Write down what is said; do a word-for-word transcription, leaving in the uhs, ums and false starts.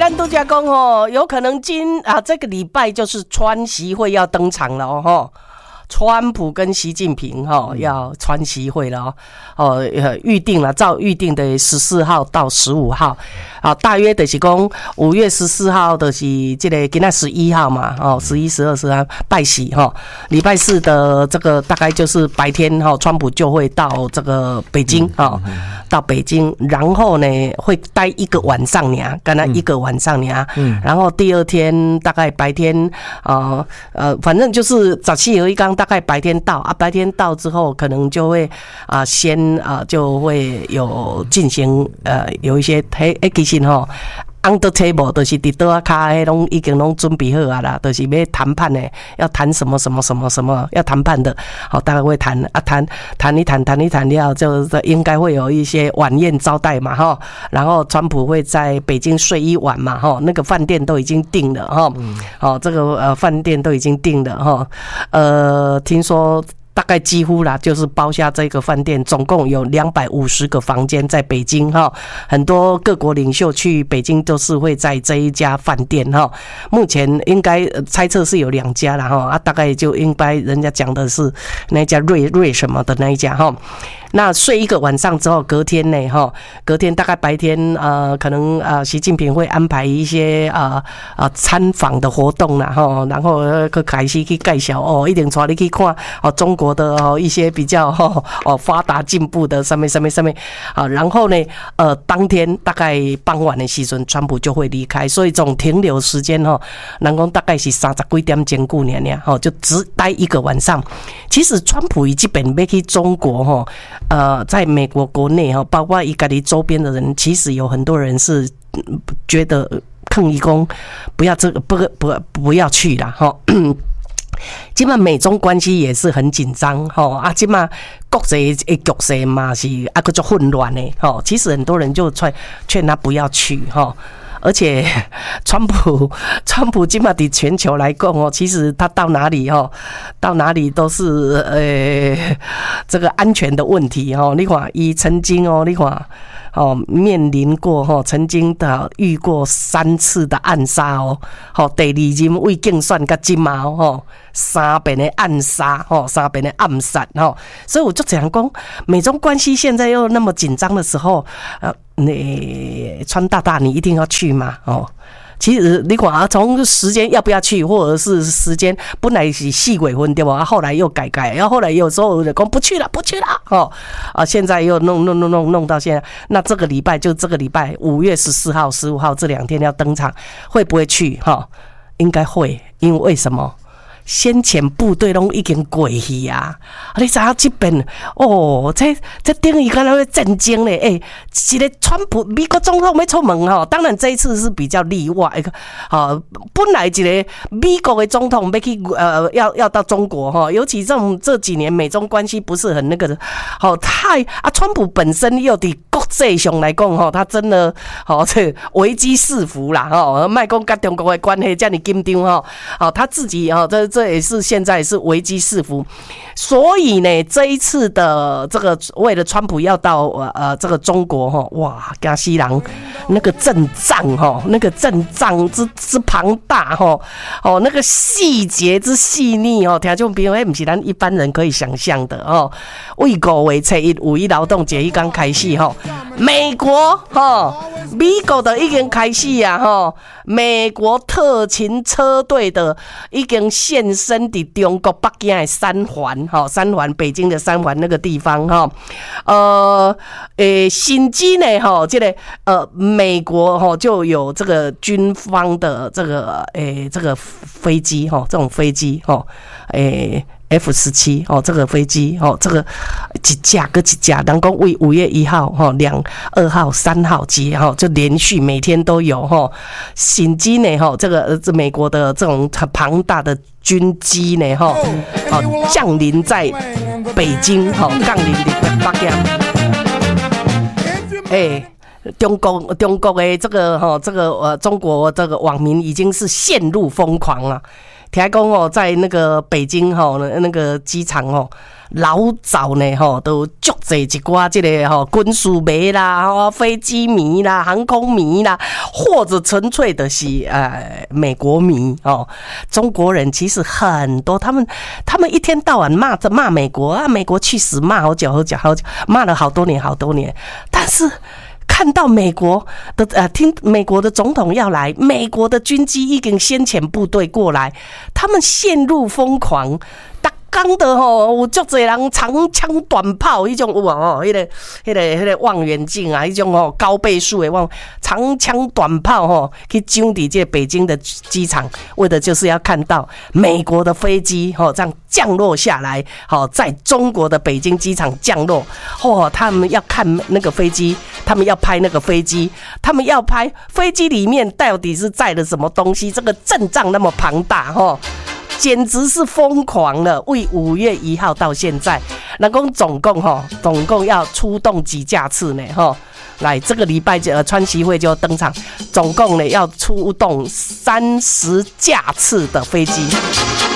咱都讲讲哦，有可能今啊这个礼拜就是川习会要登场了哦。川普跟习近平哈、哦、要川习会了哦，哦预定了，照预定的十四号到十五号，啊，大约的是讲五月十四号的是这个今天十一号嘛，哦，十一、十二、十三拜喜哈，礼拜四的这个大概就是白天哈，川普就会到这个北京哈，到北京，然后呢会待一个晚上呢，刚才一个晚上呢，然后第二天大概白天啊呃，反正就是早期有一刚。大概白天到啊，白天到之后，可能就会啊，先啊就会有进行呃有一些嘿，其实吼 ，under table 就是伫桌仔骹迄拢已经拢准备好啊啦，就是要谈判的，要谈什么什么什么什么要谈判的，好，大概会谈啊谈谈一谈谈一谈了，就应该会有一些晚宴招待嘛哈，然后川普会在北京睡一晚嘛哈，那个饭店都已经订了哈，好，这个呃饭店都已经订了哈，呃，听说。大概几乎啦，就是包下这个饭店，总共有两百五十个房间在北京哈，很多各国领袖去北京都是会在这一家饭店哈。目前应该猜测是有两家啦哈，啊，大概就应该人家讲的是那一家瑞瑞什么的那一家哈。那睡一个晚上之后，隔天呢，哈，隔天大概白天，呃，可能呃，习近平会安排一些呃呃参访的活动啦，哈，然后去开始去介绍哦，一定带你去看哦，中国的哦一些比较哦哦发达进步的上面上面上面啊，然后呢，呃，当天大概傍晚的时阵，川普就会离开，所以总停留时间哈，人讲大概是三十几点钟过年呢，哈，就只待一个晚上。其实川普基本要去中国哈。呃，在美国国内哈，包括伊家己周边的人，其实有很多人是觉得抗议工不要这个不不不要去啦哈。今嘛美中关系也是很紧张哈啊，今嘛国际的局势嘛是啊个足混乱的哈。其实很多人就劝劝他不要去哈。而且，川普，川普今嘛在全球来讲哦，其实他到哪里哦，到哪里都是呃这个安全的问题哦。你看，伊曾经哦，你看哦，面临过哈，曾经的遇过三次的暗杀哦，好，第二任为竞选甲今嘛哦，三遍的暗杀哦，三遍的暗杀哦，所以我就讲讲，美中关系现在又那么紧张的时候，呃。你川大大，你一定要去吗？哦，其实你看啊，从时间要不要去，或者是时间本来是四月份对吧？后来又改改，然后后来有时候就讲不去了，不去了，哦啊，现在又弄弄弄弄弄到现在，那这个礼拜就这个礼拜五月十四号、十五号这两天要登场，会不会去？哈、哦，应该会，因为为什么？先前部队拢已经过去啊！你知影这边哦，这这等于敢若战争咧！诶、欸，一个川普美国总统要出门吼，当然这一次是比较例外。哦，本来一个美国的总统要去呃要要到中国哈，尤其这种这几年美中关系不是很那个的，好太啊，川普本身又伫国际上来讲吼，他真的好这危机四伏啦吼，卖讲甲中国的关系这么紧张吼，好他自己吼这。这也是现在是危机四伏，所以呢，这一次的这个为了川普要到呃这个中国哈，哇，加西郎那个阵仗哈，那个阵仗之之庞大哈，哦，那个细节之细腻哦，听众朋友，哎，不是咱一般人可以想象的哦。为五月初一五一劳动节一刚开始哈，美国哈，美国的已经开始啊哈，美国特勤车队的已经现身伫中国北京的三环，哈，三环北京的三环那个地方，哈，呃，诶，新机呢，哈，这个呃，美国哈就有这个军方的这个诶，这个飞机哈，这种飞机哈，诶。F 十七 哦，这个飞机哦，这个一架跟一架，人讲为五月一号哈、两二号、三号机哈，就连续每天都有哈，新机呢哈，这个这美国的这种很庞大的军机呢哈，哦降临在北京哈，降临在北京，哎。中国中国的这个哈，这个呃，中国这个网民已经是陷入疯狂了。 听讲哦，在那个北京吼，那个机场哦。老早呢，吼都足侪一寡这个吼军事迷啦、飞机迷啦、航空迷啦，或者纯粹的是呃美国迷哦。中国人其实很多，他们他们一天到晚骂着骂美国啊，美国去死，骂好久好久好久，骂了好多年好多年，但是。看到美国的呃，听美国的总统要来，美国的军机已经先遣部队过来，他们陷入疯狂。刚的吼，有足侪人长枪短炮，迄种有啊吼，迄个、迄个、迄个望远镜啊，迄种吼高倍数的望长枪短炮吼，去抢伫这北京的机场，为的就是要看到美国的飞机吼这样降落下来，好在中国的北京机场降落，哦，他们要看那个飞机，他们要拍那个飞机，他们要拍飞机里面到底是载了什么东西，这个阵仗那么庞大吼。简直是疯狂了！为五月一号到现在，那共总共哈，总共要出动几架次呢？哈，来这个礼拜呃，川习会就登场，总共呢要出动三十架次的飞机。